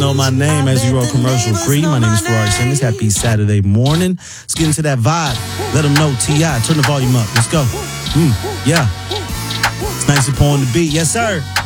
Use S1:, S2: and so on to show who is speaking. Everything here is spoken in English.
S1: know my name as you roll commercial free. My name is Ferrari Simmons. Happy Saturday morning. Let's get into that vibe. Let them know, T.I. Turn the volume up. Let's go. Yeah. It's nice to pull on the beat. Yes, sir.